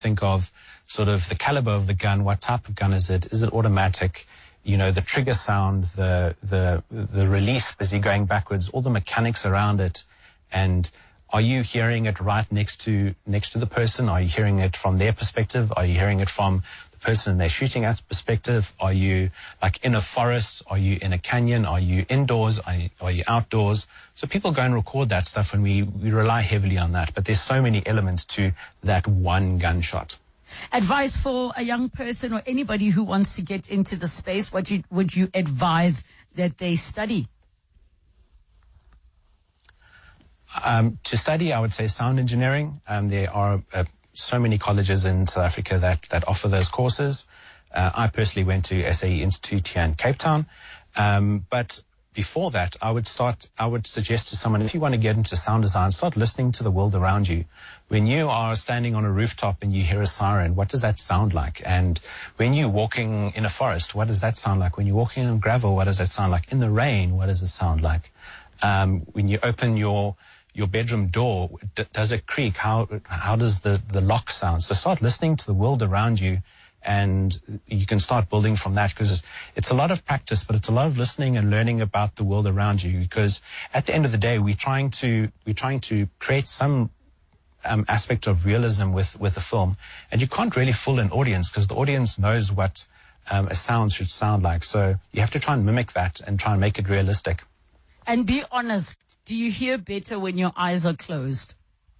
think of sort of the caliber of the gun, what type of gun is it? Is it automatic? You know, the trigger sound, the release as you're going backwards, all the mechanics around it. And are you hearing it right next to the person? Are you hearing it from their perspective? Are you hearing it from the person they're shooting at's perspective? Are you like in a forest? Are you in a canyon? Are you indoors? Are you outdoors? So people go and record that stuff, and we rely heavily on that. But there's so many elements to that one gunshot. Advice for a young person or anybody who wants to get into the space, what would you advise that they study? To study, I would say sound engineering. There are so many colleges in South Africa that offer those courses. I personally went to SAE Institute here in Cape Town. But before that, I would suggest to someone, if you want to get into sound design, start listening to the world around you. When you are standing on a rooftop and you hear a siren, what does that sound like? And when you're walking in a forest, what does that sound like? When you're walking on gravel, what does that sound like? In the rain, what does it sound like? When you open your bedroom door, does it creak? How does the lock sound? So start listening to the world around you, and you can start building from that, because it's a lot of practice, but it's a lot of listening and learning about the world around you, because at the end of the day, we're trying to create some aspect of realism with the film, and you can't really fool an audience, because the audience knows what a sound should sound like. So you have to try and mimic that and try and make it realistic. And be honest, do you hear better when your eyes are closed?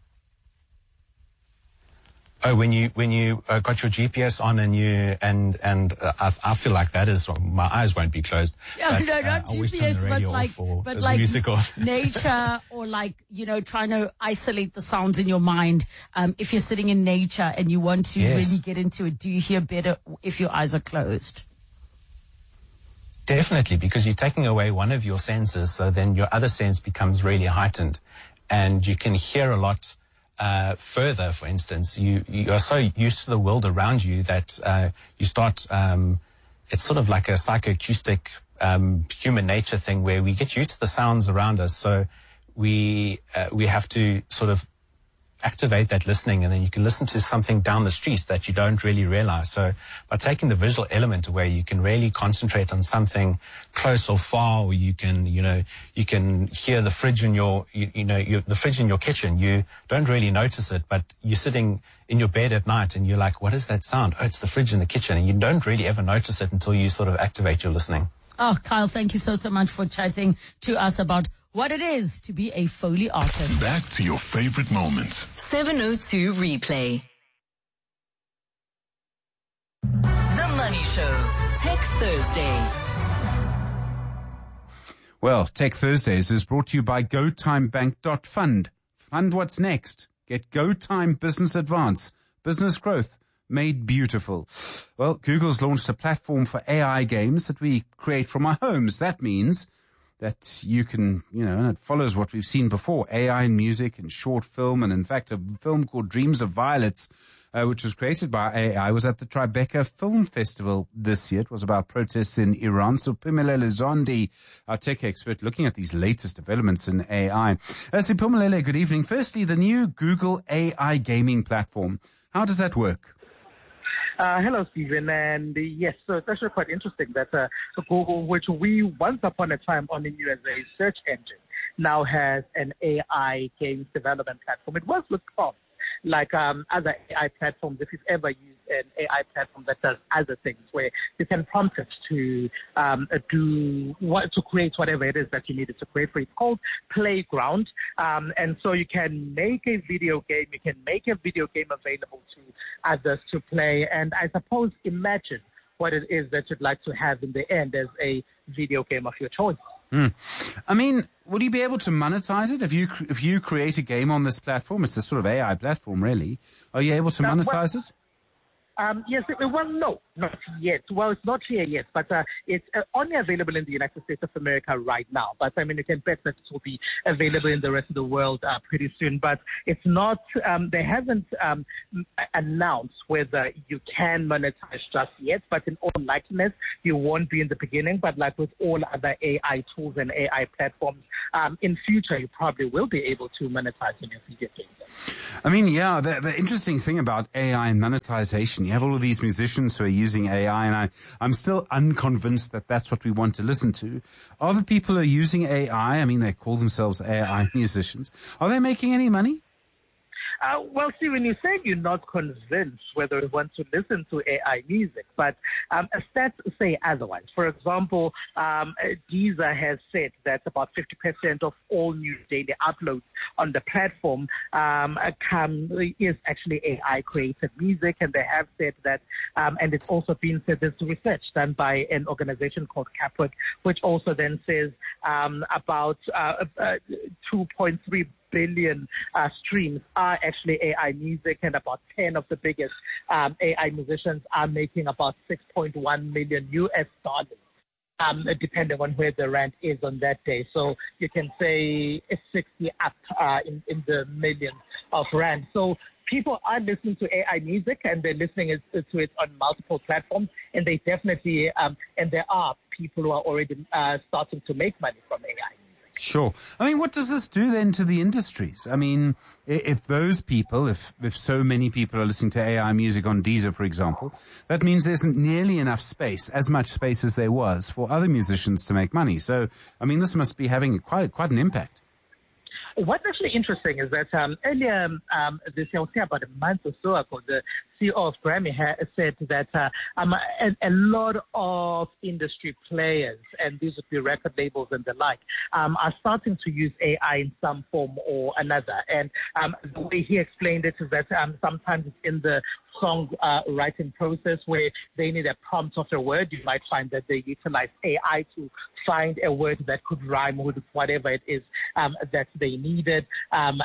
Oh, when you got your GPS on and I feel like that is, my eyes won't be closed. Yeah, but, no, not GPS, but like nature, or like, you know, trying to isolate the sounds in your mind. If you're sitting in nature and you want to really get into it, do you hear better if your eyes are closed? Definitely, because you're taking away one of your senses, so then your other sense becomes really heightened, and you can hear a lot further. For instance, you are so used to the world around you that you start. It's sort of like a psychoacoustic human nature thing, where we get used to the sounds around us. So we have to sort of activate that listening, and then you can listen to something down the street that you don't really realize. So by taking the visual element away, you can really concentrate on something close or far, or you can hear the fridge in the fridge in your kitchen. You don't really notice it, but you're sitting in your bed at night and you're like, what is that sound? Oh, it's the fridge in the kitchen. And you don't really ever notice it until you sort of activate your listening. Oh, Kyle, thank you so much for chatting to us about what it is to be a Foley artist. Back to your favorite moments. 702 Replay. The Money Show. Tech Thursdays. Well, Tech Thursdays is brought to you by GoTimeBank.Fund. Fund what's next. Get GoTime Business Advance. Business growth made beautiful. Well, Google's launched a platform for AI games that we create from our homes. That means that you can, and it follows what we've seen before, AI in music and short film, and in fact a film called Dreams of Violets, which was created by AI, was at the Tribeca Film Festival this year. It was about protests in Iran. So Phumelele Zondi, our tech expert, looking at these latest developments in AI. So Phumelele, good evening. Firstly, the new Google AI gaming platform. How does that work? Hello, Stephen. And yes, so it's actually quite interesting that Google, which we once upon a time only knew as a search engine, now has an AI games development platform. It works with prompts like other AI platforms. If you've ever used an AI platform that does other things, where you can prompt it to create whatever it is that you needed to create for. It's called Playground, and so you can make a video game. You can make a video game available to others to play, and I suppose imagine what it is that you'd like to have in the end as a video game of your choice. I mean, will you be able to monetize it if you create a game on this platform? It's a sort of AI platform, really. Are you able to monetize it? Yes, well, no, not yet. Well, it's not here yet, but it's only available in the United States of America right now. But I mean, you can bet that it will be available in the rest of the world pretty soon. But it's not, they haven't announced whether you can monetize just yet, but in all likeliness, you won't be in the beginning. But like with all other AI tools and AI platforms, in future, you probably will be able to monetize in your video games. I mean, yeah, the interesting thing about AI and monetization, you have all of these musicians who are using AI, and I'm still unconvinced that that's what we want to listen to. Are the people who are using AI, I mean, they call themselves AI musicians, are they making any money? Well, see, when you say you're not convinced whether you want to listen to AI music, but stats say otherwise. For example, Deezer has said that about 50% of all new daily uploads on the platform is actually AI-created music, and they have said that, and it's also been said there's research done by an organization called Capwork, which also then says about 2.3 billion streams are actually AI music, and about 10 of the biggest AI musicians are making about $6.1 million US, depending on where the rand is on that day. So you can say it's 60 up in the millions of rand. So people are listening to AI music, and they're listening to it on multiple platforms, and they definitely, and there are people who are already starting to make money from AI. Sure. I mean, what does this do then to the industries? I mean, if those people, if so many people are listening to AI music on Deezer, for example, that means there isn't nearly enough space, as much space as there was, for other musicians to make money. So, I mean, this must be having quite an impact. What's actually interesting is that earlier this year, about a month or so ago, the CEO of Grammy said that a lot of industry players, and these would be record labels and the like, are starting to use AI in some form or another. And the way he explained it is that sometimes it's in the song writing process where they need a prompt of a word. You might find that they utilize AI to find a word that could rhyme with whatever it is that they needed. And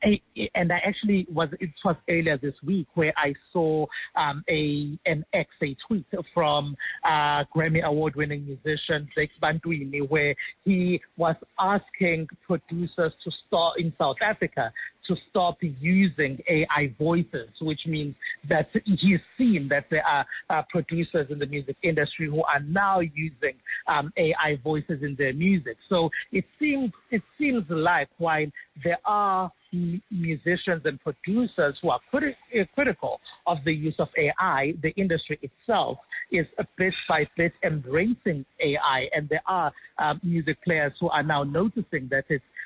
it was earlier this week where I saw a tweet from Grammy Award-winning musician Blake Bantwini, where he was asking producers to start in South Africa to stop using AI voices, which means that he's seen that there are producers in the music industry who are now using AI voices in their music. So it seems like while there are musicians and producers who are critical of the use of AI, the industry itself is a bit by bit embracing AI, and there are music players who are now noticing that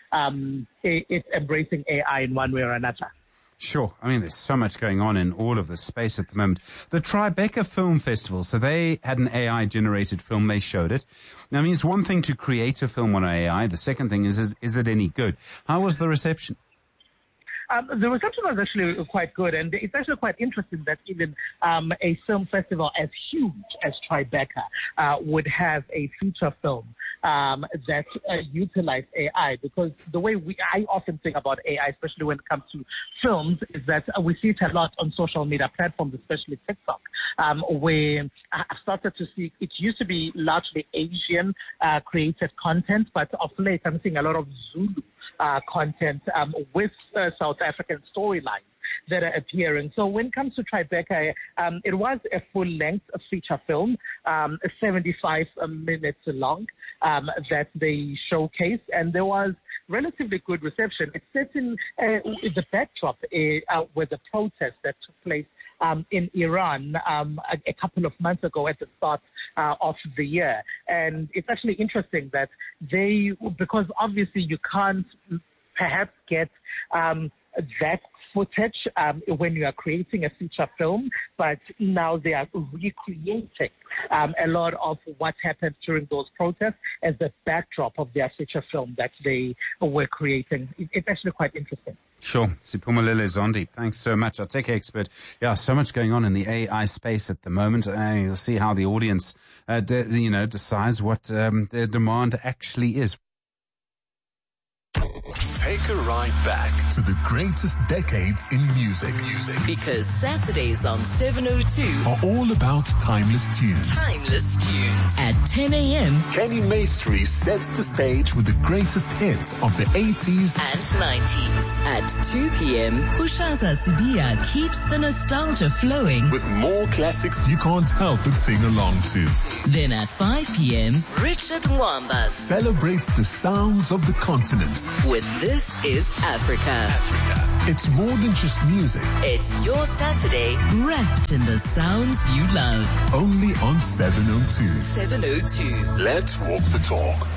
it's embracing AI in one way or another. Sure. I mean, there's so much going on in all of this space at the moment. The Tribeca Film Festival, so they had an AI-generated film. They showed it. Now, I mean, it's one thing to create a film on AI. The second thing is it any good? How was the reception? The reception was actually quite good, and it's actually quite interesting that even a film festival as huge as Tribeca would have a feature film that utilized AI, because the way I often think about AI, especially when it comes to films, is that we see it a lot on social media platforms, especially TikTok, where I've started to see it used to be largely Asian created content, but of late I'm seeing a lot of Zulu content with South African storylines that are appearing. So when it comes to Tribeca, it was a full-length feature film, 75 minutes long, that they showcased, and there was relatively good reception. It's set in the backdrop with the protest that took place in Iran a couple of months ago at the start of the year. And it's actually interesting that because obviously you can't perhaps get that footage when you are creating a feature film, but now they are recreating a lot of what happened during those protests as the backdrop of their feature film that they were creating. It's actually quite interesting. Sure. Siphumelele Zondi, thanks so much. Our tech expert. Yeah, so much going on in the AI space at the moment. You'll see how the audience, decides what their demand actually is. Take a ride back to the greatest decades in music. Because Saturdays on 702 are all about timeless tunes. At 10 a.m., Kenny Maestri sets the stage with the greatest hits of the 80s and 90s. At 2 p.m., Kushaza Sibia keeps the nostalgia flowing with more classics you can't help but sing along to. Then at 5 p.m., Richard Mwamba celebrates the sounds of the continent with This Is Africa. It's more than just music. It's your Saturday wrapped in the sounds you love. Only on 702. 702. Let's walk the talk.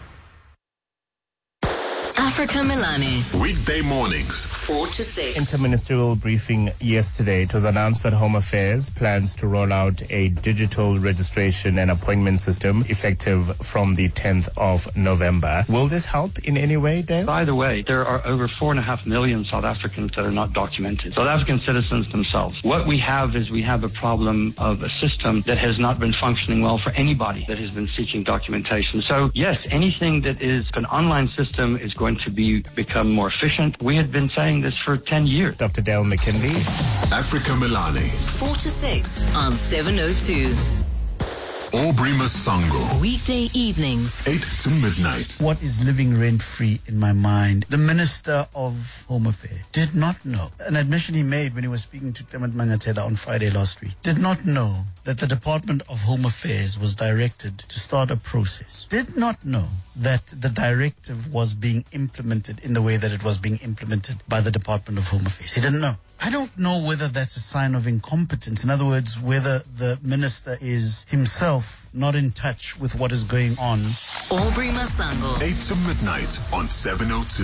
Africa Milani. Weekday mornings, 4 to 6. Interministerial briefing yesterday. It was announced that Home Affairs plans to roll out a digital registration and appointment system effective from the 10th of November. Will this help in any way, Dale? By the way, there are over 4.5 million South Africans that are not documented. South African citizens themselves. What we have is we have a problem of a system that has not been functioning well for anybody that has been seeking documentation. So yes, anything that is an online system is going to become more efficient. We had been saying this for 10 years. Dr. Dale McKinley. Africa Milani. 4 to 6 on 702. Aubrey Masango. Weekday evenings, 8 to midnight. What is living rent-free in my mind? The Minister of Home Affairs did not know, an admission he made when he was speaking to Clement Mangatela on Friday last week, did not know that the Department of Home Affairs was directed to start a process, did not know that the directive was being implemented in the way that it was being implemented by the Department of Home Affairs. He didn't know. I don't know whether that's a sign of incompetence. In other words, whether the minister is himself not in touch with what is going on. Aubrey Masango. 8 to midnight on 702.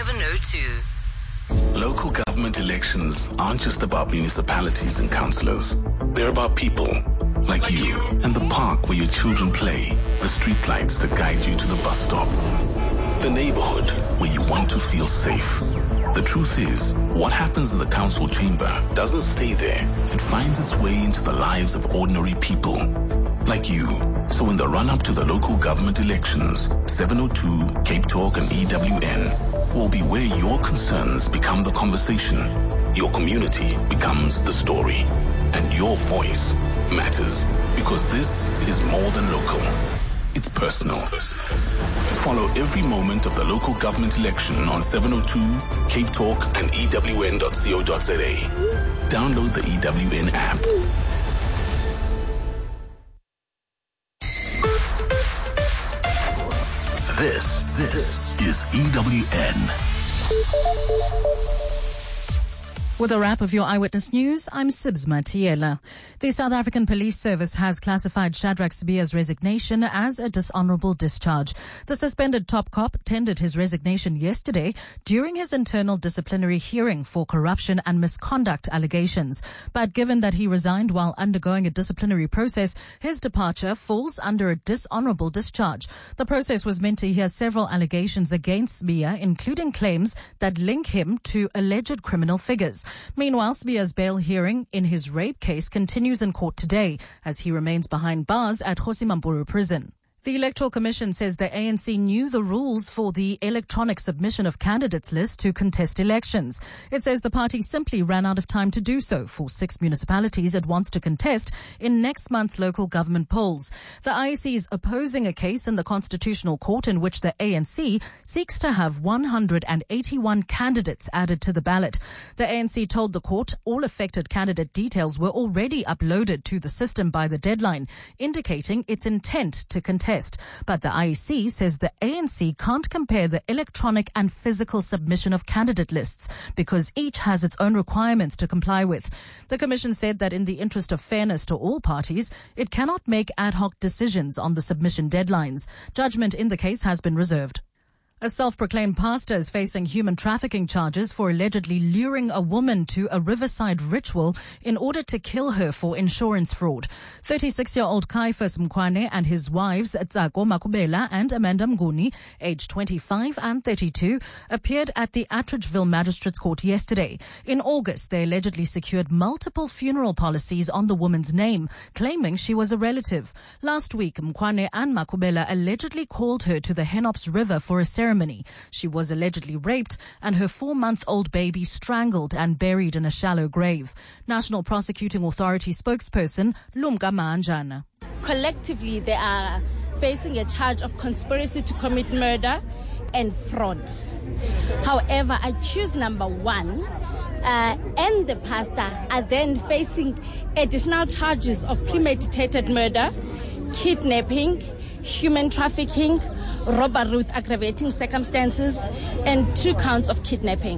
702. Local government elections aren't just about municipalities and councillors. They're about people like you and the park where your children play, the street lights that guide you to the bus stop, the neighborhood where you want to feel safe. The truth is, what happens in the council chamber doesn't stay there. It finds its way into the lives of ordinary people like you. So in the run-up to the local government elections, 702, Cape Talk and EWN will be where your concerns become the conversation, your community becomes the story, and your voice matters, because this is more than local. It's personal. Follow every moment of the local government election on 702, Cape Talk and EWN.co.za. Download the EWN app. This is EWN. With a wrap of your Eyewitness News, I'm Sibsma Tiela. The South African Police Service has classified Shadrack Sibiya's resignation as a dishonorable discharge. The suspended top cop tendered his resignation yesterday during his internal disciplinary hearing for corruption and misconduct allegations. But given that he resigned while undergoing a disciplinary process, his departure falls under a dishonorable discharge. The process was meant to hear several allegations against Sibiya, including claims that link him to alleged criminal figures. Meanwhile, Sibiya's bail hearing in his rape case continues in court today as he remains behind bars at Kgosi Mampuru prison. The Electoral Commission says the ANC knew the rules for the electronic submission of candidates list to contest elections. It says the party simply ran out of time to do so for 6 municipalities it wants to contest in next month's local government polls. The IEC is opposing a case in the Constitutional Court in which the ANC seeks to have 181 candidates added to the ballot. The ANC told the court all affected candidate details were already uploaded to the system by the deadline, indicating its intent to contest. But the IEC says the ANC can't compare the electronic and physical submission of candidate lists because each has its own requirements to comply with. The Commission said that in the interest of fairness to all parties, it cannot make ad hoc decisions on the submission deadlines. Judgment in the case has been reserved. A self-proclaimed pastor is facing human trafficking charges for allegedly luring a woman to a riverside ritual in order to kill her for insurance fraud. 36-year-old Caiphas Mkwane and his wives, Tsako Makubela and Amanda Mguni, aged 25 and 32, appeared at the Atteridgeville Magistrates Court yesterday. In August, they allegedly secured multiple funeral policies on the woman's name, claiming she was a relative. Last week, Mkwane and Makubela allegedly called her to the Henops River for a ceremony ceremony. She was allegedly raped and her 4-month-old baby strangled and buried in a shallow grave. National Prosecuting Authority spokesperson Lumka Manjana. Collectively, they are facing a charge of conspiracy to commit murder and fraud. However, accused number 1 and the pastor are then facing additional charges of premeditated murder, kidnapping, human trafficking, robbery with aggravating circumstances, and 2 counts of kidnapping.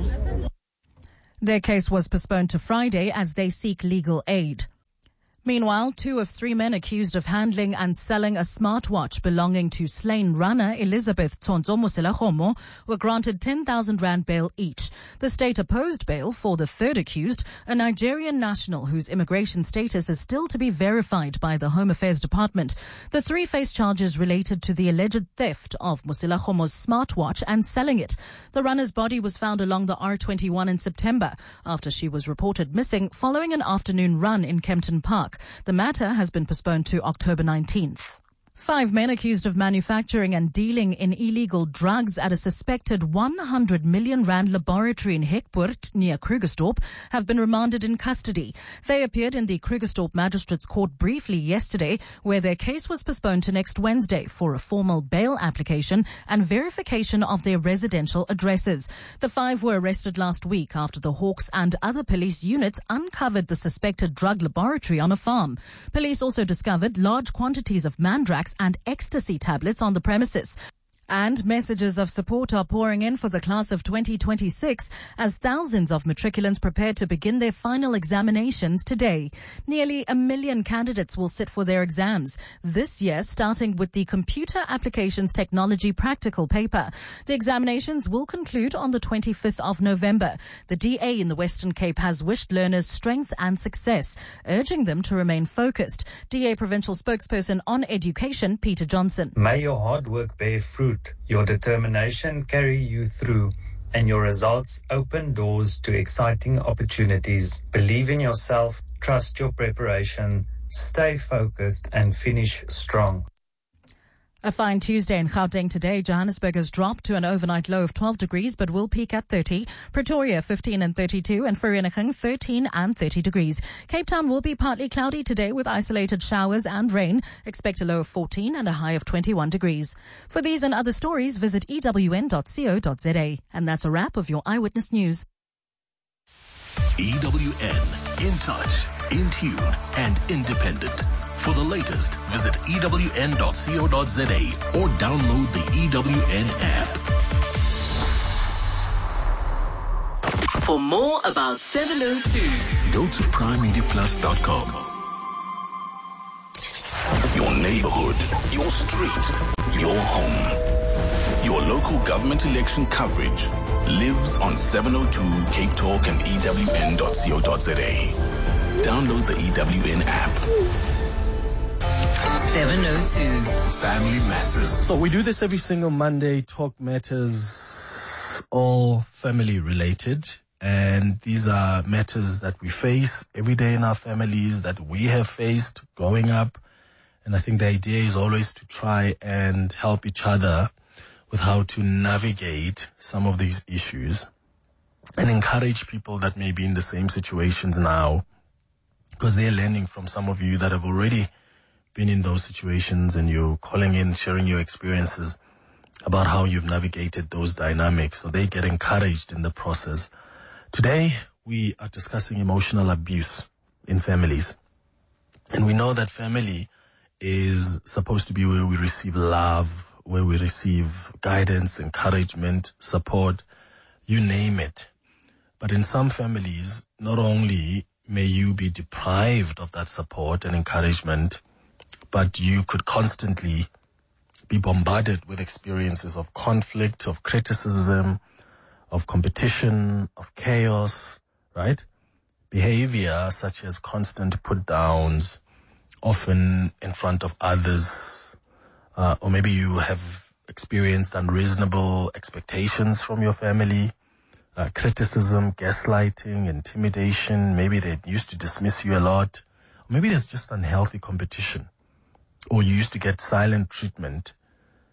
Their case was postponed to Friday as they seek legal aid. Meanwhile, 2 of 3 men accused of handling and selling a smartwatch belonging to slain runner Elizabeth Tonzo Moselakgomo were granted 10,000 rand bail each. The state opposed bail for the 3rd accused, a Nigerian national whose immigration status is still to be verified by the Home Affairs Department. The 3 face charges related to the alleged theft of Moselakgomo's smartwatch and selling it. The runner's body was found along the R21 in September after she was reported missing following an afternoon run in Kempton Park. The matter has been postponed to October 19th. 5 men accused of manufacturing and dealing in illegal drugs at a suspected 100 million rand laboratory in Hekpoort near Krugersdorp have been remanded in custody. They appeared in the Krugersdorp Magistrates Court briefly yesterday, where their case was postponed to next Wednesday for a formal bail application and verification of their residential addresses. The 5 were arrested last week after the Hawks and other police units uncovered the suspected drug laboratory on a farm. Police also discovered large quantities of mandrax and ecstasy tablets on the premises. And messages of support are pouring in for the class of 2026 as thousands of matriculants prepare to begin their final examinations today. Nearly 1 million candidates will sit for their exams this year, starting with the Computer Applications Technology practical paper. The examinations will conclude on the 25th of November. The DA in the Western Cape has wished learners strength and success, urging them to remain focused. DA Provincial Spokesperson on Education, Peter Johnson. May your hard work bear fruit. Your determination carry you through, and your results open doors to exciting opportunities. Believe in yourself, trust your preparation, stay focused, and finish strong. A fine Tuesday in Gauteng today. Johannesburg has dropped to an overnight low of 12 degrees, but will peak at 30. Pretoria 15 and 32, and Vereeniging 13 and 30 degrees. Cape Town will be partly cloudy today with isolated showers and rain. Expect a low of 14 and a high of 21 degrees. For these and other stories, visit ewn.co.za. And that's a wrap of your Eyewitness News. EWN, in touch, in tune, and independent. For the latest, visit ewn.co.za or download the EWN app. For more about 702, go to primemediaplus.com. Your neighborhood, your street, your home. Your local government election coverage lives on 702 Cape Talk and ewn.co.za. Download the EWN app. 702. Family Matters. So we do this every single Monday. Talk Matters, all family related. And these are matters that we face every day in our families, that we have faced growing up. And I think the idea is always to try and help each other with how to navigate some of these issues and encourage people that may be in the same situations now, because they're learning from some of you that have already been in those situations, and you're calling in, sharing your experiences about how you've navigated those dynamics, so they get encouraged in the process. Today, we are discussing emotional abuse in families. And we know that family is supposed to be where we receive love, where we receive guidance, encouragement, support, you name it. But in some families, not only may you be deprived of that support and encouragement, but you could constantly be bombarded with experiences of conflict, of criticism, of competition, of chaos, right? Behavior such as constant put downs, often in front of others, or maybe you have experienced unreasonable expectations from your family, criticism, gaslighting, intimidation. Maybe they used to dismiss you a lot. Maybe there's just unhealthy competition, or you used to get silent treatment.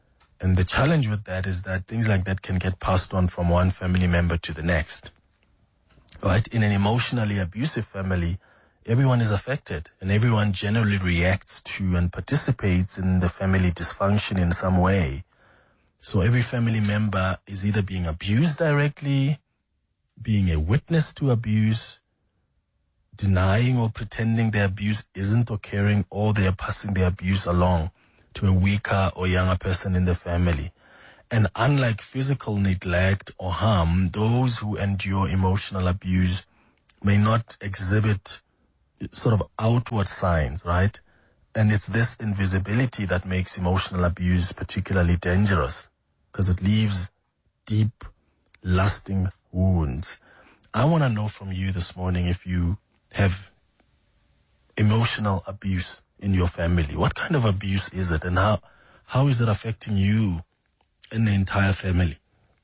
And the challenge with that is that things like that can get passed on from one family member to the next. Right? In an emotionally abusive family, everyone is affected and everyone generally reacts to and participates in the family dysfunction in some way. So every family member is either being abused directly, being a witness to abuse, denying or pretending the abuse isn't occurring, or they are passing the abuse along to a weaker or younger person in the family. And unlike physical neglect or harm, those who endure emotional abuse may not exhibit sort of outward signs, right? And it's this invisibility that makes emotional abuse particularly dangerous, because it leaves deep, lasting wounds. I want to know from you this morning if you have emotional abuse in your family. What kind of abuse is it, and how is it affecting you and the entire family?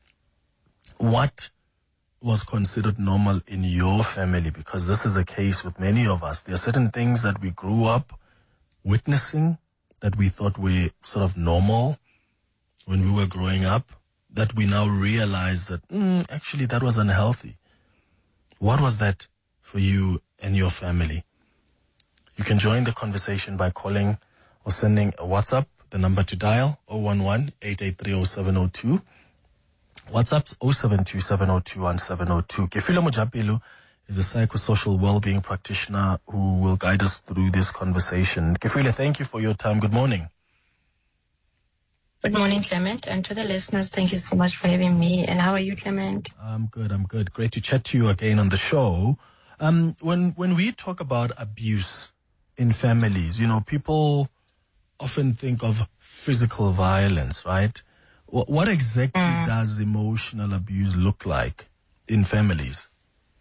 What was considered normal in your family? Because this is a case with many of us. There are certain things that we grew up witnessing that we thought were sort of normal when we were growing up, that we now realize that actually that was unhealthy. What was that for you and your family? You can join the conversation by calling or sending a WhatsApp. The number to dial 011-883-0702. WhatsApp's 072-702-1702. Kefilo Mojapelo is a psychosocial well-being practitioner who will guide us through this conversation. Kefilo, thank you for your time. Good morning. Good morning, Clement, and to the listeners, thank you so much for having me. And how are you, Clement? I'm good. Great to chat to you again on the show. When we talk about abuse in families, people often think of physical violence, right? What exactly does emotional abuse look like in families?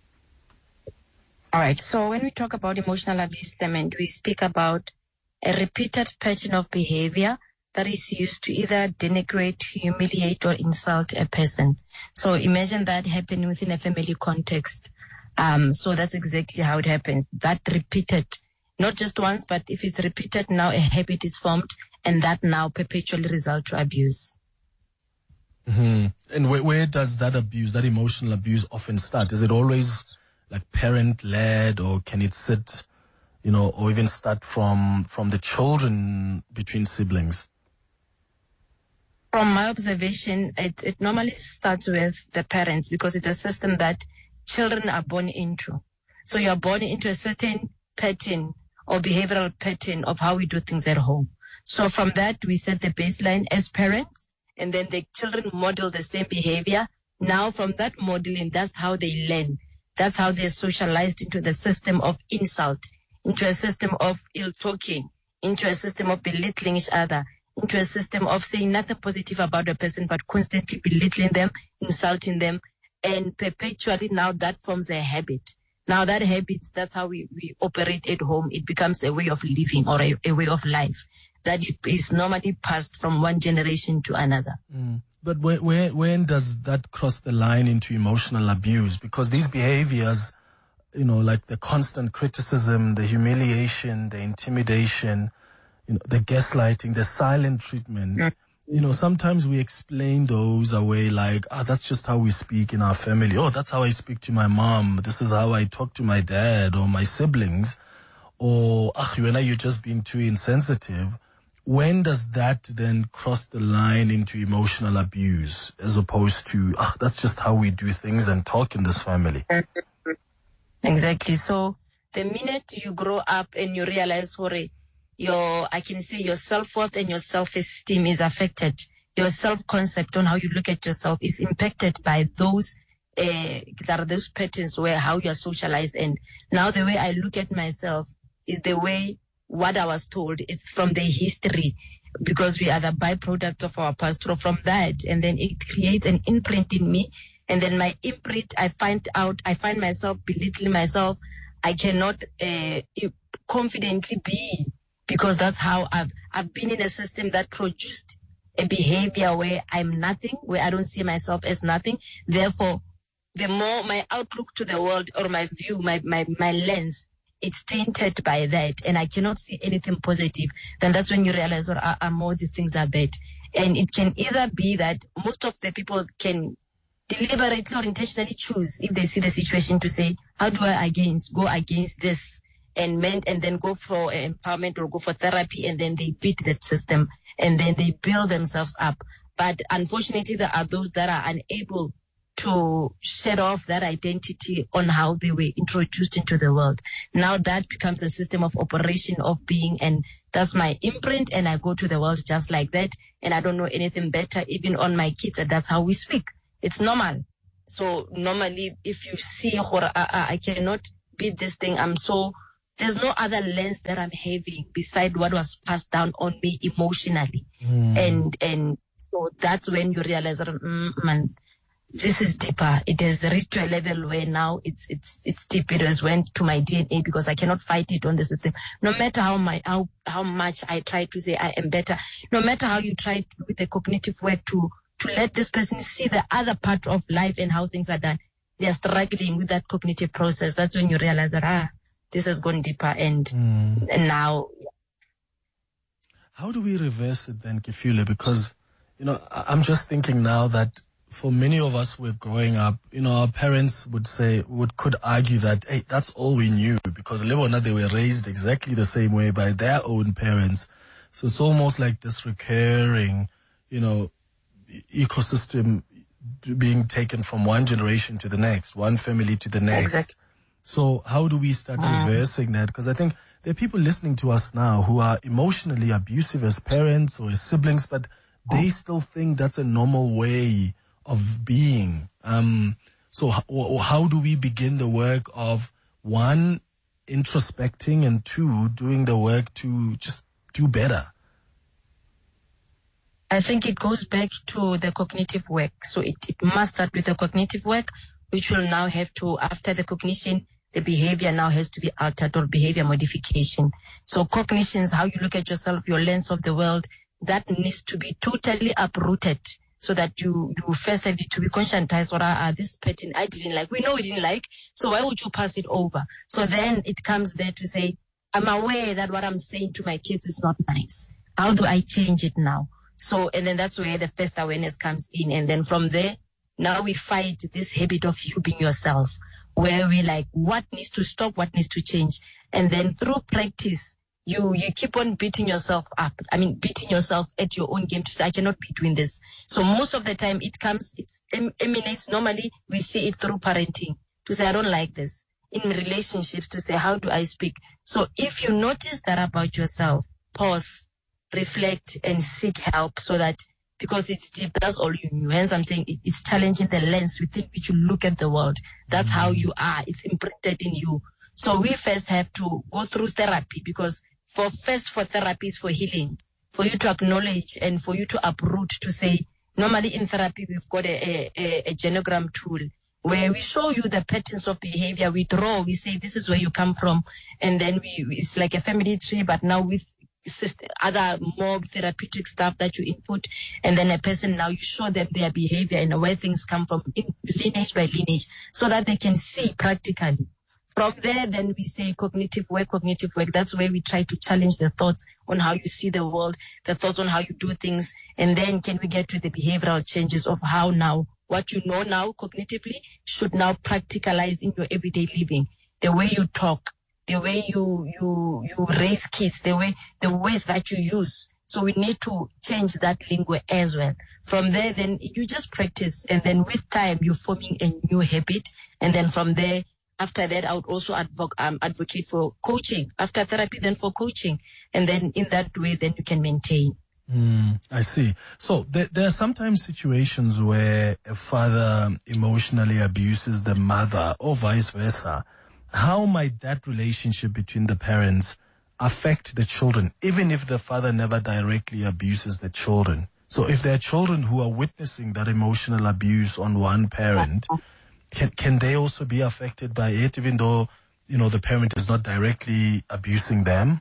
All right. So when we talk about emotional abuse, Clement, we speak about a repeated pattern of behavior that is used to either denigrate, humiliate, or insult a person. So imagine that happening within a family context. So that's exactly how it happens. That repeated, not just once, but if it's repeated, now a habit is formed, and that now perpetually results to abuse. Mm-hmm. And where does that abuse, that emotional abuse, often start? Is it always like parent-led, or can it sit, or even start from the children between siblings? From my observation, it normally starts with the parents, because it's a system that children are born into. So you are born into a certain pattern or behavioral pattern of how we do things at home. So from that, we set the baseline as parents, and then the children model the same behavior. Now from that modeling, that's how they learn. That's how they're socialized into the system of insult, into a system of ill talking, into a system of belittling each other, into a system of saying nothing positive about a person, but constantly belittling them, insulting them, and perpetually now that forms a habit. Now that habit, that's how we operate at home. It becomes a way of living, or a way of life that is normally passed from one generation to another. But when does that cross the line into emotional abuse? Because these behaviors, like the constant criticism, the humiliation, the intimidation, the gaslighting, the silent treatment, sometimes we explain those away like, that's just how we speak in our family. Oh, that's how I speak to my mom. This is how I talk to my dad or my siblings. Or, you're just being too insensitive. When does that then cross the line into emotional abuse, as opposed to, that's just how we do things and talk in this family? Exactly. So the minute you grow up and you realize, your self-worth and your self-esteem is affected. Your self-concept on how you look at yourself is impacted by those patterns where how you are socialized. And now the way I look at myself is the way what I was told. It's from the history, because we are the byproduct of our past, or from that. And then it creates an imprint in me. And then my imprint, I find myself belittling myself. I cannot confidently be, because that's how I've been in a system that produced a behavior where I'm nothing, where I don't see myself as nothing. Therefore, the more my outlook to the world, or my view, my lens, it's tainted by that, and I cannot see anything positive. Then that's when you realize, all these things are bad. And it can either be that most of the people can deliberately or intentionally choose, if they see the situation, to say, how do I go against this, and then go for empowerment or go for therapy, and then they beat that system, and then they build themselves up. But unfortunately, there are those that are unable to shed off that identity on how they were introduced into the world. Now that becomes a system of operation of being, and that's my imprint, and I go to the world just like that, and I don't know anything better, even on my kids, and that's how we speak. It's normal. So normally, if you see, I cannot beat this thing, there's no other lens that I'm having beside what was passed down on me emotionally. And so that's when you realize, man, this is deeper. It has reached to a level where now it's deep. It has went to my DNA, because I cannot fight it on the system. No matter how much I try to say I am better, no matter how you try to, with the cognitive work to let this person see the other part of life and how things are done, they are struggling with that cognitive process. That's when you realize that, this has gone deeper, and now. How do we reverse it then, Kefule? Because, I'm just thinking now that for many of us who were growing up, our parents could argue that, hey, that's all we knew, because Lebona, they were raised exactly the same way by their own parents. So it's almost like this recurring, ecosystem being taken from one generation to the next, one family to the next. Exactly. So how do we start reversing that? Because I think there are people listening to us now who are emotionally abusive as parents or as siblings, but they still think that's a normal way of being. So how do we begin the work of, one, introspecting, and two, doing the work to just do better? I think it goes back to the cognitive work. So it must start with the cognitive work, which will now have to, after the cognition, the behavior now has to be altered, or behavior modification. So cognition is how you look at yourself, your lens of the world, that needs to be totally uprooted, so that you first have to be conscientized, or this pattern I didn't like. We know we didn't like, so why would you pass it over? So then it comes there to say, I'm aware that what I'm saying to my kids is not nice. How do I change it now? So, and then that's where the first awareness comes in. And then from there, now we fight this habit of you being yourself, where we like, what needs to stop, what needs to change. And then through practice, you keep on beating yourself up. Beating yourself at your own game to say, I cannot be doing this. So most of the time it emanates, normally we see it through parenting, to say, I don't like this. In relationships, to say, how do I speak? So if you notice that about yourself, pause, reflect, and seek help, so that, because it's deep, that's all you knew. Hence I'm saying it's challenging the lens within which you look at the world. That's how you are. It's imprinted in you. So we first have to go through therapy, because for therapy is for healing, for you to acknowledge and for you to uproot, to say, normally in therapy we've got a genogram tool where we show you the patterns of behavior. We draw, we say, this is where you come from. And then it's like a family tree, but now with other more therapeutic stuff that you input, and then a person, now you show them their behavior and where things come from, lineage by lineage, so that they can see practically. From there, then we say cognitive work. That's where we try to challenge the thoughts on how you see the world, the thoughts on how you do things, and then can we get to the behavioral changes of how now, what you know now cognitively should now practicalize in your everyday living. The way you talk, the way you raise kids, the ways that you use. So we need to change that lingo as well. From there, then you just practice, and then with time you're forming a new habit. And then from there, after that, I would also advocate for coaching. After therapy, then for coaching. And then in that way, then you can maintain. I see. So there are sometimes situations where a father emotionally abuses the mother, or vice versa. How might that relationship between the parents affect the children, even if the father never directly abuses the children? So if there are children who are witnessing that emotional abuse on one parent, can they also be affected by it, even though, the parent is not directly abusing them?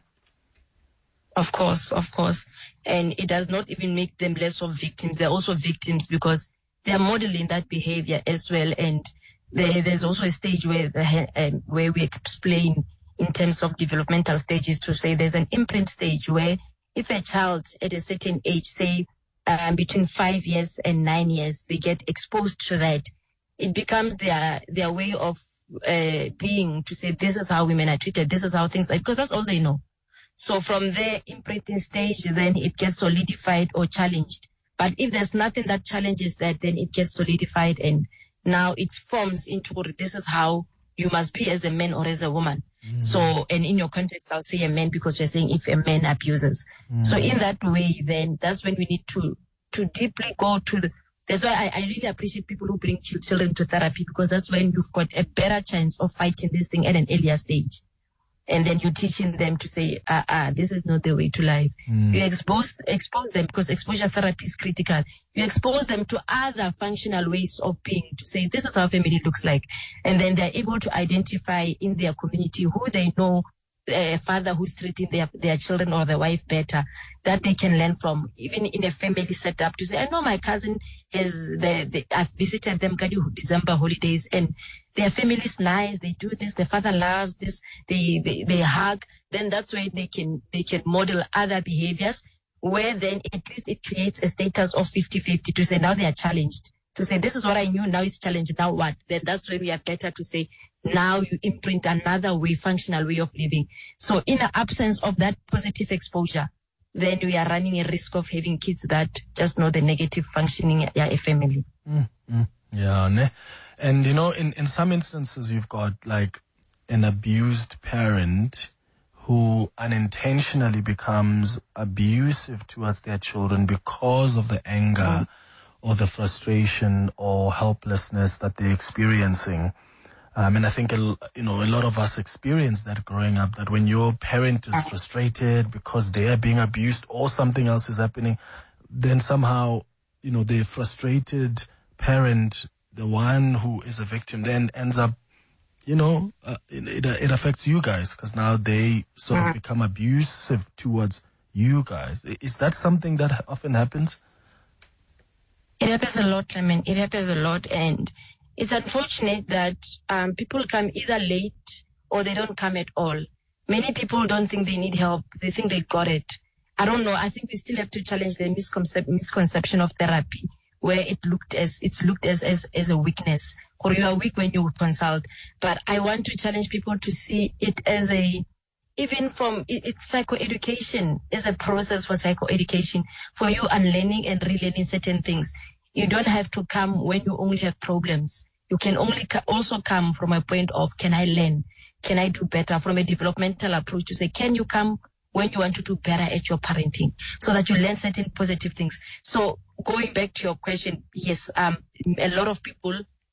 Of course. And it does not even make them less of victims. They're also victims because they're modeling that behavior as well. And there's also a stage where we explain in terms of developmental stages, to say there's an imprint stage where if a child at a certain age, say between 5 years and 9 years, they get exposed to that. It becomes their way of being, to say, this is how women are treated, this is how things are, because that's all they know. So from their imprinting stage, then it gets solidified or challenged. But if there's nothing that challenges that, then it gets solidified, and now it forms into, this is how you must be as a man or as a woman. So, and in your context, I'll say a man, because you're saying if a man abuses. So in that way, then that's when we need to deeply go to that's why I really appreciate people who bring children to therapy, because that's when you've got a better chance of fighting this thing at an earlier stage. And then you're teaching them to say, this is not the way to life. You expose them, because exposure therapy is critical. You expose them to other functional ways of being, to say, this is how family looks like. And then they're able to identify in their community who they know, a father who's treating their children or the wife better, that they can learn from, even in a family setup, to say, I know my cousin has, I've visited them during December holidays, and their family is nice, they do this, the father loves this, they hug. Then that's where they can model other behaviors, where then at least it creates a status of 50-50, to say now they are challenged, to say this is what I knew, now it's challenged, now what? Then that's where we are better to say, now you imprint another way, functional way of living. So in the absence of that positive exposure, then we are running a risk of having kids that just know the negative functioning of a family. Yeah, ne? And in some instances, you've got like an abused parent who unintentionally becomes abusive towards their children because of the anger or the frustration or helplessness that they're experiencing. And I think, a lot of us experience that growing up, that when your parent is frustrated because they are being abused or something else is happening, then somehow, the frustrated parent, the one who is a victim, then ends up, it affects you guys, because now they sort of become abusive towards you guys. Is that something that often happens? It happens a lot, it happens a lot, and it's unfortunate that people come either late or they don't come at all. Many people don't think they need help. They think they got it. I don't know. I think we still have to challenge the misconception of therapy, where it's looked as a weakness, or you are weak when you consult. But I want to challenge people to see it as even from it's psychoeducation, as a process for psychoeducation, for you unlearning and relearning certain things. You don't have to come when you only have problems. You can only also come from a point of, can I learn? Can I do better? From a developmental approach, to say, can you come when you want to do better at your parenting, so that you learn certain positive things? So going back to your question, yes, a lot of people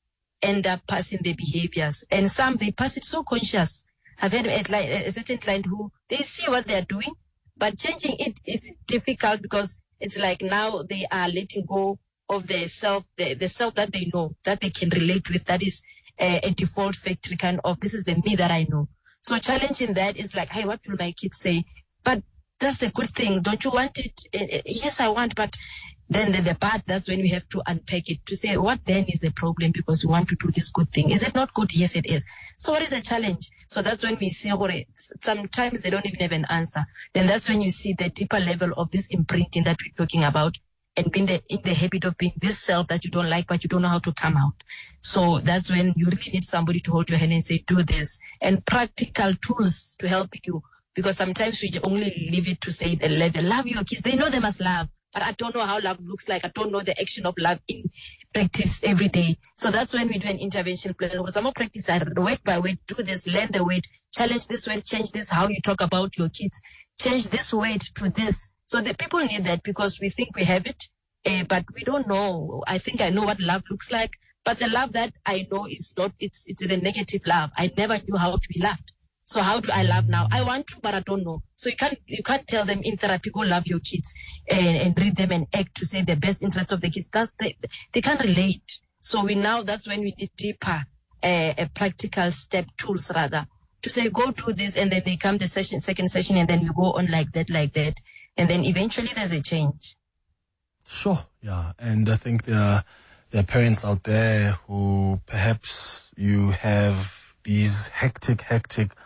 end up passing their behaviors, and some, they pass it so conscious. I've had a certain client who, they see what they're doing, but changing it's difficult, because it's like now they are letting go of the self that they know, that they can relate with, that is a default factory kind of, this is the me that I know. So challenging that is like, hey, what will my kids say? But that's the good thing. Don't you want it? Yes, I want, but then the part, that's when we have to unpack it, to say, what then is the problem, because we want to do this good thing. Is it not good? Yes, it is. So what is the challenge? So that's when we see, sometimes they don't even have an answer. Then that's when you see the deeper level of this imprinting that we're talking about, and being in the habit of being this self that you don't like, but you don't know how to come out. So that's when you really need somebody to hold your hand and say, do this, and practical tools to help you. Because sometimes we only leave it to say the level, love your kids. They know they must love, but I don't know how love looks like. I don't know the action of love in practice every day. So that's when we do an intervention plan. Because some more practice, I word by word, do this, learn the word, challenge this word, change this, how you talk about your kids, change this word to this. So the people need that, because we think we have it, but we don't know. I think I know what love looks like, but the love that I know is not, it's the negative love. I never knew how to be loved. So how do I love now? I want to, but I don't know. So you can't tell them in therapy, go love your kids and read them and act to say the best interest of the kids. They can't relate. So that's when we need deeper, a practical step tools rather, to say, go do this, and then they come the second session, and then we go on like that. And then eventually there's a change. Sure. Yeah. And I think there are parents out there who perhaps you have these hectic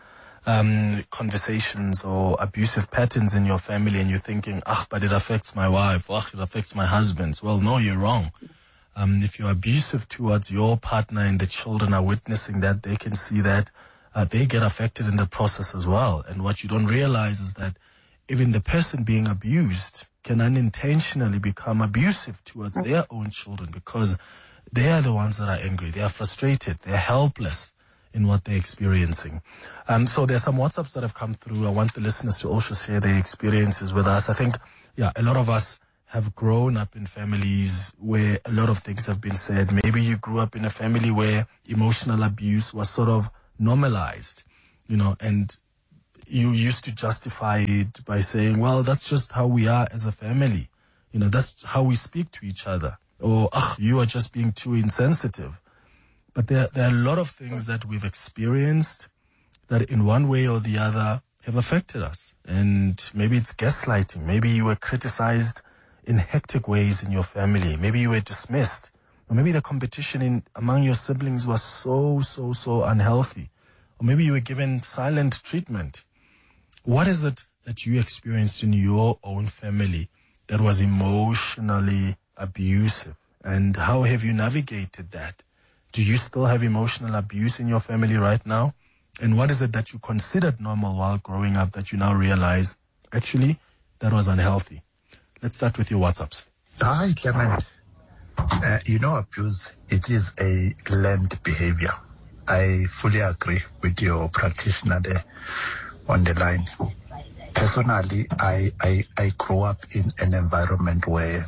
conversations or abusive patterns in your family, and you're thinking, but it affects my wife, it affects my husband. Well, no, you're wrong. If you're abusive towards your partner and the children are witnessing that, they can see that they get affected in the process as well. And what you don't realize is that even the person being abused can unintentionally become abusive towards their own children, because they are the ones that are angry. They are frustrated. They're helpless in what they're experiencing. So there's some WhatsApps that have come through. I want the listeners to also share their experiences with us. I think, a lot of us have grown up in families where a lot of things have been said. Maybe you grew up in a family where emotional abuse was sort of normalized, and you used to justify it by saying, well, that's just how we are as a family. That's how we speak to each other. Or, you are just being too insensitive. But there are a lot of things that we've experienced that in one way or the other have affected us. And maybe it's gaslighting. Maybe you were criticized in hectic ways in your family. Maybe you were dismissed. Or maybe the competition among your siblings was so unhealthy. Or maybe you were given silent treatment. What is it that you experienced in your own family that was emotionally abusive? And how have you navigated that? Do you still have emotional abuse in your family right now? And what is it that you considered normal while growing up that you now realize, actually, that was unhealthy? Let's start with your WhatsApps. Hi, Clement. Abuse, it is a learned behavior. I fully agree with your practitioner there on the line. Personally, I grew up in an environment where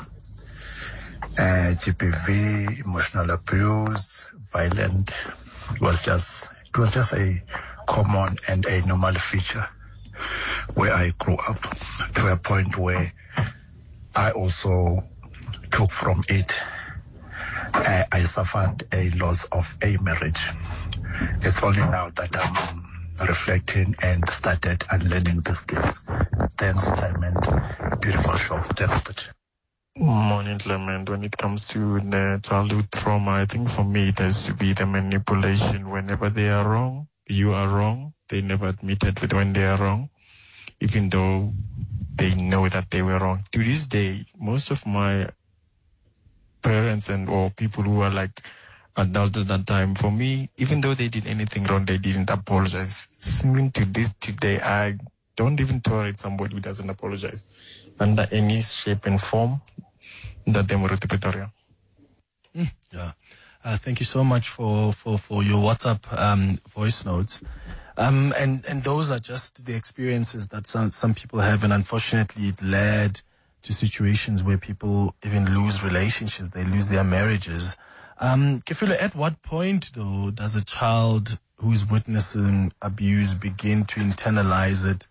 GBV, emotional abuse, violent, it was just a common and a normal feature where I grew up, to a point where I also took from it. I suffered a loss of a marriage. It's only now that I'm reflecting and started unlearning these things. Thanks, Clement. Beautiful show. Thanks. Morning, Clement. When it comes to the childhood trauma, I think for me it has to be the manipulation. Whenever they are wrong, you are wrong. They never admitted it when they are wrong, even though they know that they were wrong. To this day, most of my parents or people who are like adults at that time, for me, even though they did anything wrong, they didn't apologize. Even to this today, I don't even tolerate somebody who doesn't apologize under any shape and form that they were to Pretoria. Thank you so much for your WhatsApp voice notes. And those are just the experiences that some people have, and unfortunately it's led to situations where people even lose relationships, they lose their marriages. Kefilo, at what point though does a child who is witnessing abuse begin to internalize it,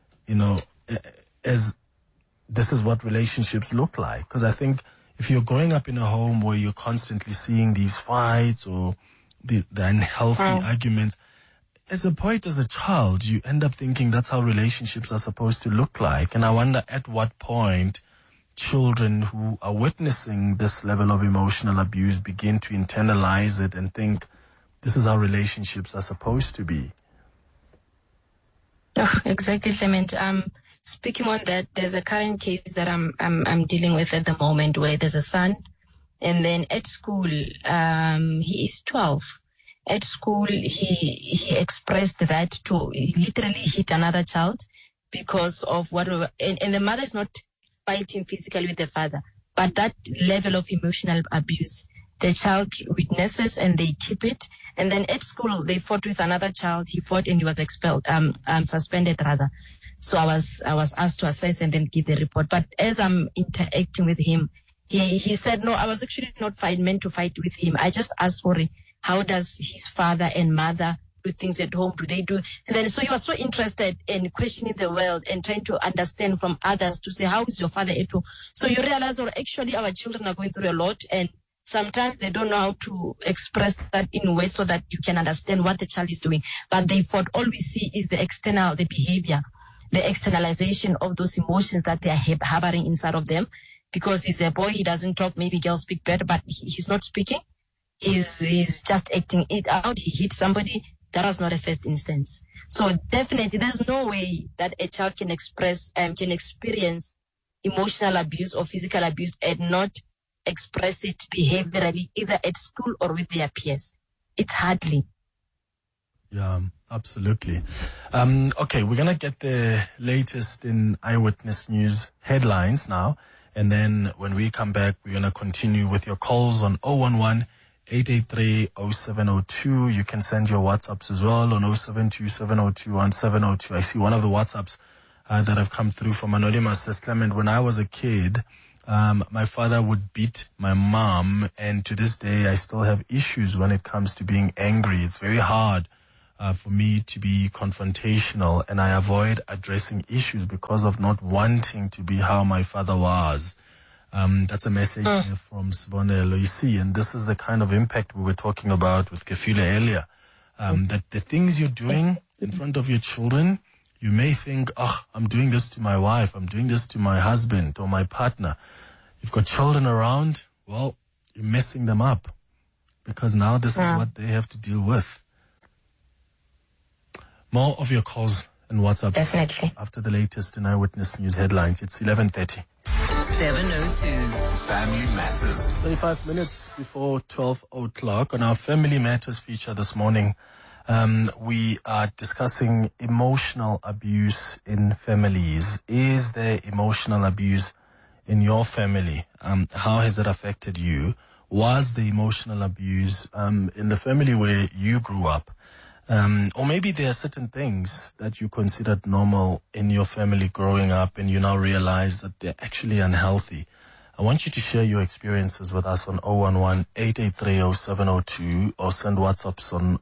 as this is what relationships look like? Because I think if you're growing up in a home where you're constantly seeing these fights or the unhealthy arguments, as a child, you end up thinking that's how relationships are supposed to look like. And I wonder at what point children who are witnessing this level of emotional abuse begin to internalize it and think this is how relationships are supposed to be. Oh, exactly, Clement. Speaking on that, there's a current case that I'm dealing with at the moment where there's a son, and then at school, he is 12. At school, he expressed that he literally hit another child because of and the mother is not fighting physically with the father, but that level of emotional abuse, the child witnesses and they keep it. And then at school, they fought with another child. He fought and he was expelled, suspended rather. So I was asked to assess and then give the report. But as I'm interacting with him, he said, no, I was actually not meant to fight with him. I just asked for it. How does his father and mother do things at home? Do they do? And then so he was so interested in questioning the world and trying to understand from others to say, how is your father at home? So you realize, actually our children are going through a lot, and sometimes they don't know how to express that in ways so that you can understand what the child is doing. But they thought all we see is the behavior, the externalization of those emotions that they are harboring inside of them. Because he's a boy, he doesn't talk. Maybe girls speak better, but he's not speaking. He's just acting it out. He hit somebody. that was not a first instance. So definitely there's no way that a child can experience emotional abuse or physical abuse and not express it behaviorally, either at school or with their peers. It's hardly. Yeah, absolutely. Okay, we're going to get the latest in Eyewitness News headlines now. And then when we come back, we're going to continue with your calls on 011-883-0702. You can send your WhatsApps as well on 072-702-1702. I see one of the WhatsApps that have come through from Anonymous says, Clement, when I was a kid, my father would beat my mom, and to this day, I still have issues when it comes to being angry. It's very hard for me to be confrontational, and I avoid addressing issues because of not wanting to be how my father was. That's a message here from Sibone Loisi, and this is the kind of impact we were talking about with Kefile earlier, that the things you're doing in front of your children, you may think, I'm doing this to my wife, I'm doing this to my husband or my partner. You've got children around, well, you're messing them up because now this is what they have to deal with. More of your calls and WhatsApps definitely after the latest in Eyewitness News headlines. It's 11:30. 702. Family Matters. 35 minutes before 12 o'clock on our Family Matters feature this morning. We are discussing emotional abuse in families. Is there emotional abuse in your family? How has it affected you? Was the emotional abuse in the family where you grew up? Or maybe there are certain things that you considered normal in your family growing up and you now realize that they're actually unhealthy. I want you to share your experiences with us on 011-883-0702 or send WhatsApps on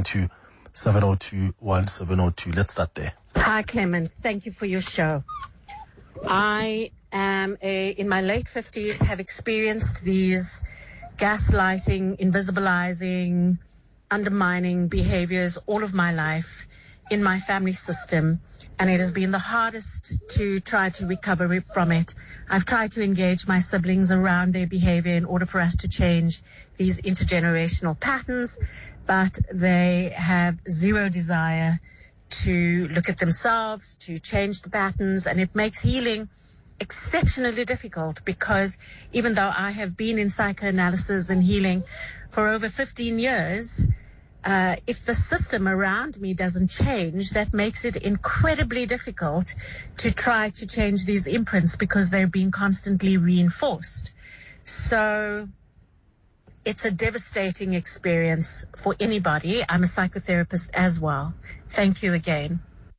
072-702-1702. Let's start there. Hi, Clement. Thank you for your show. I am in my late 50s, have experienced these gaslighting, invisibilizing, undermining behaviors all of my life in my family system, and it has been the hardest to try to recover from it. I've tried to engage my siblings around their behavior in order for us to change these intergenerational patterns, but they have zero desire to look at themselves, to change the patterns, and it makes healing exceptionally difficult because even though I have been in psychoanalysis and healing for over 15 years, if the system around me doesn't change, that makes it incredibly difficult to try to change these imprints because they're being constantly reinforced. So it's a devastating experience for anybody. I'm a psychotherapist as well. Thank you again.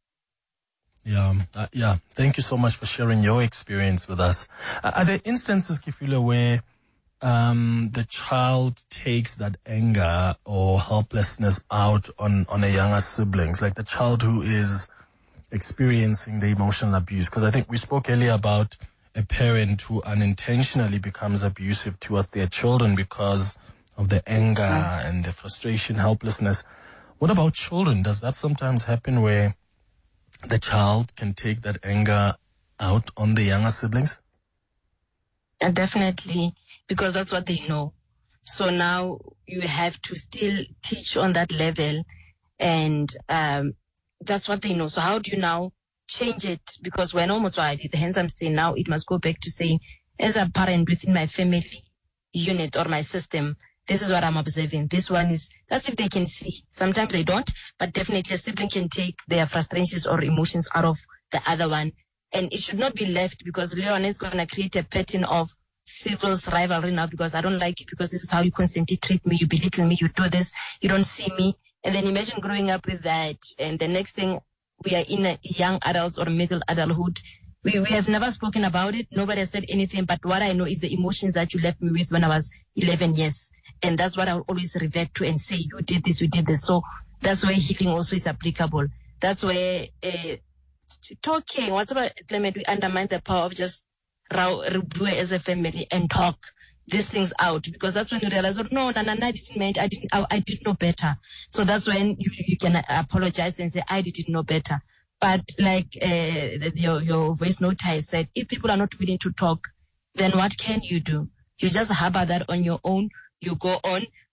Yeah. Thank you so much for sharing your experience with us. Are there instances, Kefile, where the child takes that anger or helplessness out on a younger siblings, like the child who is experiencing the emotional abuse? Because I think we spoke earlier about a parent who unintentionally becomes abusive towards their children because of the anger and the frustration, helplessness. What about children? Does that sometimes happen where the child can take that anger out on the younger siblings? Definitely, because that's what they know. So now you have to still teach on that level, and that's what they know. So how do you now change it? Because when almost I did, hence I'm saying now it must go back to saying, as a parent within my family unit or my system, this is what I'm observing. This one is, that's if they can see. Sometimes they don't, but definitely a sibling can take their frustrations or emotions out of the other one. And it should not be left because Leon is going to create a pattern of civil rivalry now because I don't like you because this is how you constantly treat me. You belittle me. You do this. You don't see me. And then imagine growing up with that. And the next thing, we are in a young adults or middle adulthood. We have never spoken about it. Nobody has said anything. But what I know is the emotions that you left me with when I was 11 years. And that's what I'll always revert to and say, you did this, you did this. So that's where healing also is applicable. That's where talking, what's about Clement, we undermine the power of just do as a family and talk these things out, because that's when you realize, oh, no, I didn't know better. So that's when you can apologize and say, I didn't know better. But like your voice note has said, if people are not willing to talk, then what can you do? You just harbor that on your own. You go on,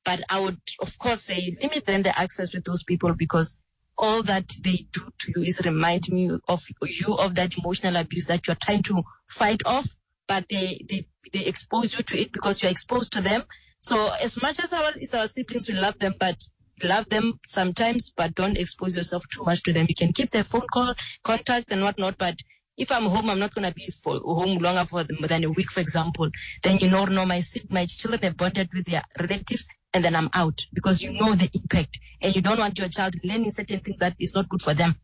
But I would, of course, say limit then the access with those people, because all that they do to you is remind me of you of that emotional abuse that you're trying to fight off, but they expose you to it because you're exposed to them. So as much as our siblings, we love them, but love them sometimes, but don't expose yourself too much to them. You can keep their phone call contact and whatnot, but if I'm home, I'm not going to be home longer for more than a week, for example. Then my children have bonded with their relatives, and then I'm out, because you know the impact, and you don't want your child learning certain things that is not good for them.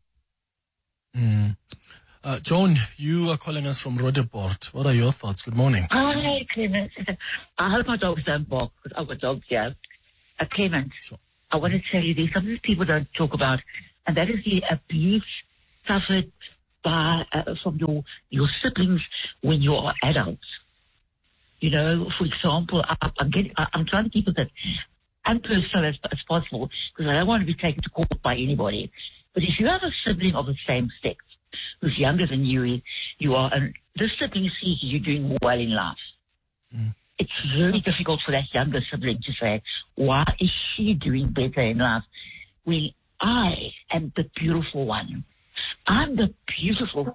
Joan, you are calling us from Roodepoort. What are your thoughts? Good morning. Hi, Clement. I hope my dogs don't bark, because I've got dogs here. Clement, sure. I want to tell you, there's something that people don't talk about, and that is the abuse suffered by from your siblings when you are adults. You know, for example, I'm trying to keep it as impersonal as possible, because I don't want to be taken to court by anybody. But if you have a sibling of the same sex who's younger than you are, and this sibling sees you doing well in life, it's very difficult for that younger sibling to say, why is she doing better in life when I am the beautiful one? I'm the beautiful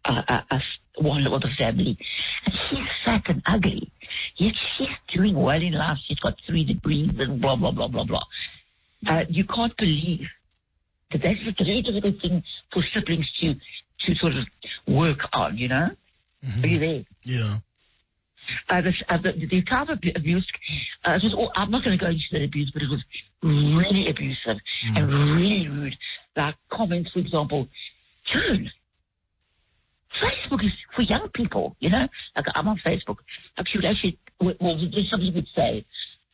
one of the family, and she's fat and ugly, yet she's doing well in life. She's got 3 degrees and blah, blah, blah, blah, blah. You can't believe that that's a very difficult thing for siblings to sort of work on, you know? Are you there? Yeah. The type of abuse, I'm not going to go into the abuse, but it was really abusive and really rude. Like comments, for example, Joan, Facebook is for young people, you know? Like, I'm on Facebook. Like, she would actually, there's something you would say,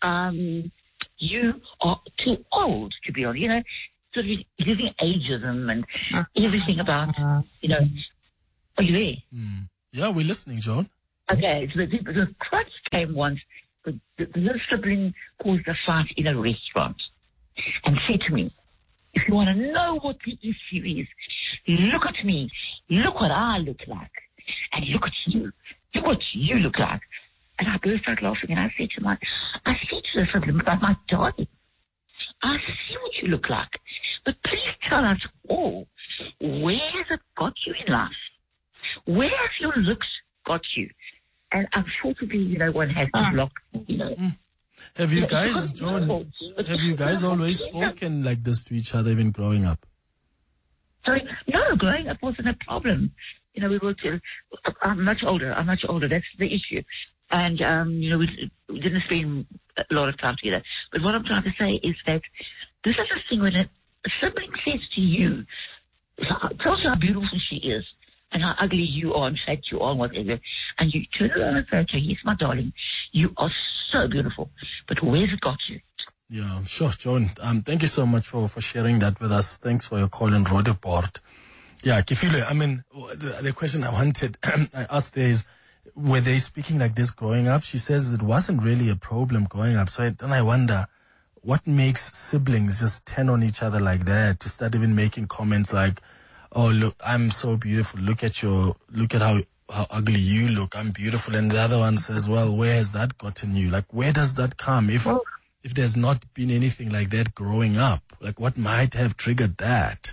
you are too old to be on, you know, sort of using ageism and everything about, you know. Are you there? Yeah, we're listening, Joan. Okay, so the crutch came once. The sibling caused a fight in a restaurant and said to me, if you want to know what the issue is, look at me. Look what I look like. And look at you. Look what you look like. And I burst out laughing, and I said to the sibling, my darling, I see what you look like. But please tell us all, where has it got you in life? Where have your looks got you? And unfortunately, you know, one has to block, you know. Have you guys, Joan, always spoken like this to each other, even growing up? Sorry? No, growing up wasn't a problem. You know, we worked, I'm much older. That's the issue. And, you know, we didn't spend a lot of time together. But what I'm trying to say is that this is a thing when a sibling says to you, tells you how beautiful she is, and how ugly you are, and fat you are, and whatever, and you turn around and say to her, yes, my darling, you are so beautiful, but where's it got you? Yeah, sure, Joan. Thank you so much for sharing that with us. Thanks for your call in Roodepoort. Yeah, Kifile, I mean, the question I wanted, I asked there is, were they speaking like this growing up? She says it wasn't really a problem growing up. So then I wonder, what makes siblings just turn on each other like that, to start even making comments like, oh, look, I'm so beautiful. Look at how ugly you look. I'm beautiful. And the other one says, well, where has that gotten you? Like, where does that come? If there's not been anything like that growing up, like what might have triggered that?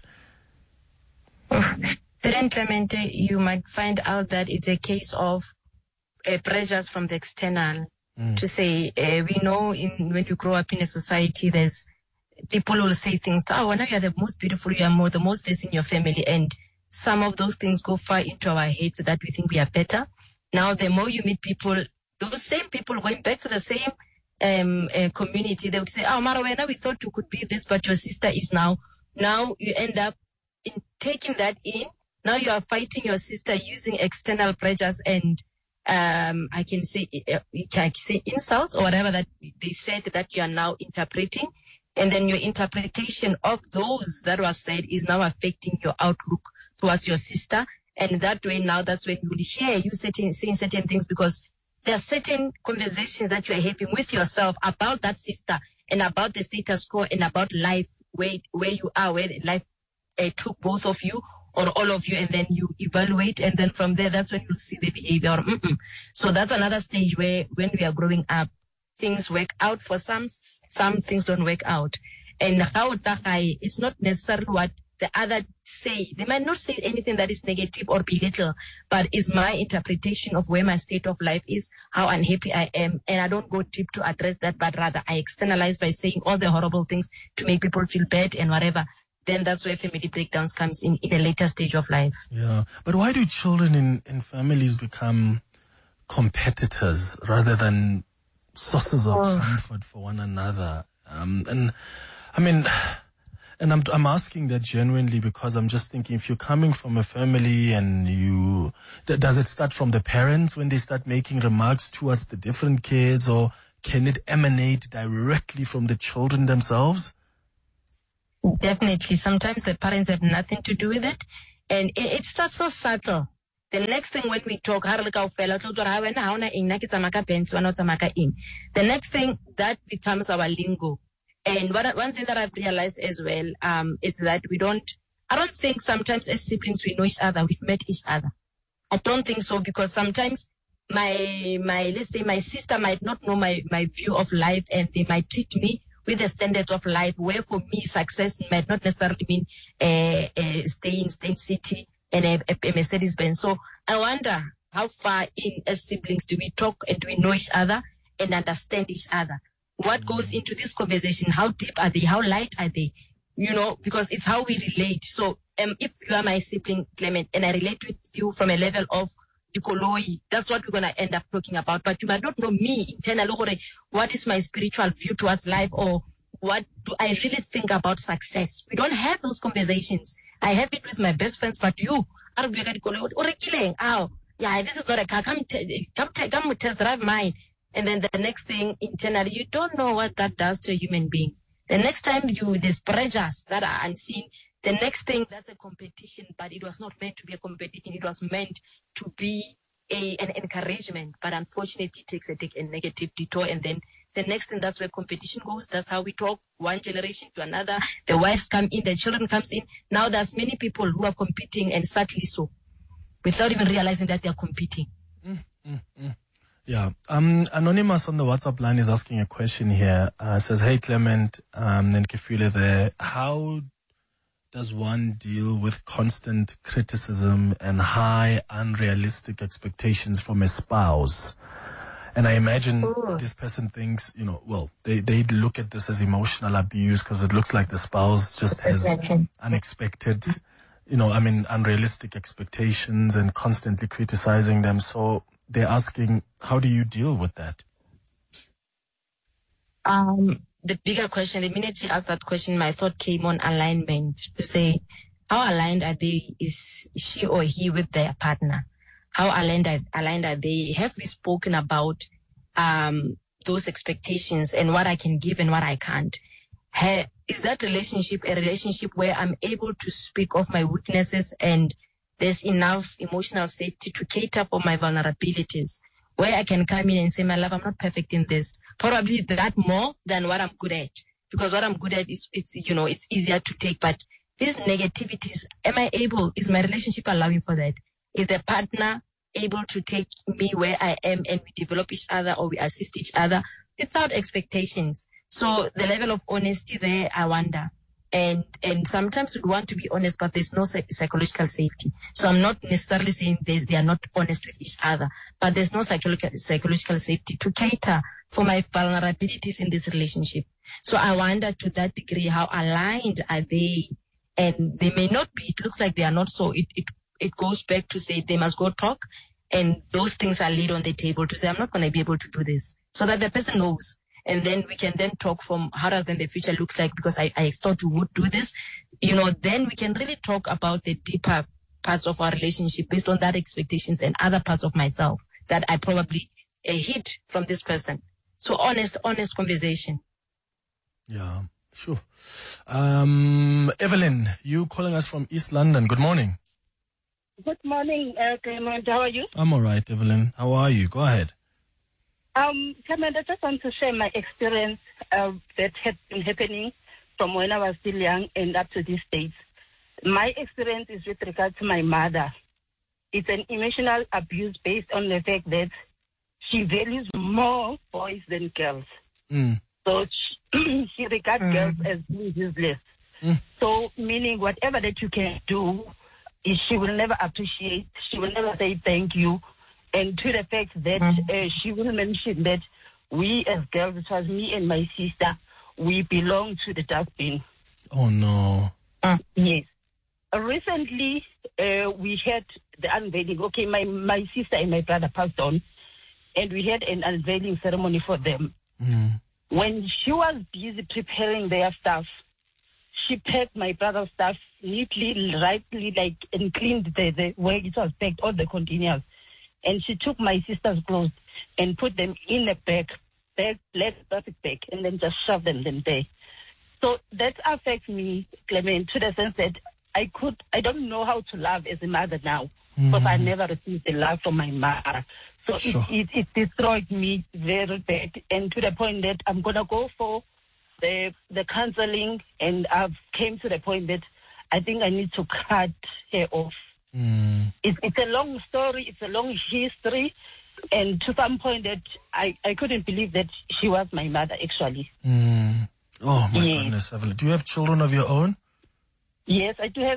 Then, Clemente, you might find out that it's a case of pressures from the external to say, we know when you grow up in a society, there's people will say things, oh, now you're the most beautiful, you are the most this in your family. And some of those things go far into our heads that we think we are better. Now, the more you meet people, those same people going back to the same community, they would say, oh, Marawena, we thought you could be this, but your sister is now. Now you end up in taking that in. Now you are fighting your sister using external pressures and I can say insults or whatever that they said that you are now interpreting. And then your interpretation of those that was said is now affecting your outlook towards your sister. And that way now, that's when you will hear you saying certain things, because there are certain conversations that you are having with yourself about that sister and about the status quo and about life, where you are, where life took both of you or all of you, and then you evaluate, and then from there, that's when you'll see the behavior. So that's another stage where when we are growing up, things work out. For some things don't work out. And how it's not necessarily what the other say. They might not say anything that is negative or belittle, but it's my interpretation of where my state of life is, how unhappy I am, and I don't go deep to address that, but rather I externalize by saying all the horrible things to make people feel bad and whatever. Then that's where family breakdowns comes in a later stage of life. Yeah, but why do children in families become competitors rather than sources of comfort for one another? And I mean, and I'm asking that genuinely because I'm just thinking, if you're coming from a family and does it start from the parents when they start making remarks towards the different kids, or can it emanate directly from the children themselves? Definitely. Sometimes the parents have nothing to do with it, and it starts so subtle. The next thing when we talk, the next thing that becomes our lingo. And one thing that I've realized as well, is that I don't think sometimes as siblings we know each other, we've met each other. I don't think so, because sometimes let's say my sister might not know my view of life, and they might treat me with the standards of life, where for me success might not necessarily mean stay in State City and a Mercedes-Benz. So I wonder how far in as siblings do we talk and do we know each other and understand each other? What goes into this conversation? How deep are they? How light are they? Because it's how we relate. So if you are my sibling, Clement, and I relate with you from a level of Dikoloi, that's what we're going to end up talking about. But you might not know me internally. What is my spiritual view towards life, or what do I really think about success? We don't have those conversations. I have it with my best friends, but you, yeah, this is not a car. Come test drive mine. And then the next thing internally, you don't know what that does to a human being. The next time there's pressures that are unseen. The next thing, that's a competition, but it was not meant to be a competition. It was meant to be an encouragement. But unfortunately, it takes a negative detour. And then the next thing, that's where competition goes. That's how we talk one generation to another. The wives come in, the children comes in. Now there's many people who are competing, and subtly so, without even realizing that they're competing. Yeah. Anonymous on the WhatsApp line is asking a question here. Says, hey, Clement, and Kefile there. How does one deal with constant criticism and high unrealistic expectations from a spouse? And I imagine this person thinks, they look at this as emotional abuse, because it looks like the spouse just has unexpected, unrealistic expectations and constantly criticizing them. So they're asking, how do you deal with that? The bigger question, the minute she asked that question, my thought came on alignment, to say, how aligned are they? Is she or he with their partner? How aligned are they? Have we spoken about those expectations and what I can give and what I can't? Is that relationship a relationship where I'm able to speak of my weaknesses and there's enough emotional safety to cater for my vulnerabilities, where I can come in and say, my love, I'm not perfect in this. Probably that more than what I'm good at. Because what I'm good at is it's easier to take. But these negativities, is my relationship allowing for that? Is the partner able to take me where I am, and we develop each other, or we assist each other without expectations? So the level of honesty there, I wonder. And sometimes we want to be honest, but there's no psychological safety. So I'm not necessarily saying they are not honest with each other, but there's no psychological safety to cater for my vulnerabilities in this relationship. So I wonder, to that degree, how aligned are they? And they may not be. It looks like they are not. So it goes back to say they must go talk, and those things are laid on the table to say, I'm not going to be able to do this, so that the person knows. And then we can then talk from how does then the future look like, because I thought you would do this. Then we can really talk about the deeper parts of our relationship based on that expectations and other parts of myself that I probably hid from this person. So honest conversation. Yeah, sure. Evelyn, you calling us from East London. Good morning. Good morning, Clement. How are you? I'm all right, Evelyn. How are you? Go ahead. Clement, I just want to share my experience that had been happening from when I was still young and up to these days. My experience is with regard to my mother. It's an emotional abuse based on the fact that she values more boys than girls. So she regards girls as useless. So meaning whatever that you can do, she will never appreciate. She will never say thank you. And to the fact that she will mention that we as girls, it was me and my sister, we belong to the dustbin. Oh, no. Yes. Recently, we had the unveiling. Okay, my sister and my brother passed on, and we had an unveiling ceremony for them. When she was busy preparing their stuff, she packed my brother's stuff neatly, rightly, and cleaned the way it was packed, all the containers. And she took my sister's clothes and put them in a black plastic bag, and then just shoved them there. So that affects me, Clement, to the sense that I don't know how to love as a mother now, because I never received the love from my mother. So sure. it destroyed me very bad, and to the point that I'm gonna go for the counseling, and I've came to the point that I think I need to cut her off. It's a long story, it's a long history, and to some point that I couldn't believe that she was my mother actually. Oh my goodness, Evelyn. Do you have children of your own? Yes, I do have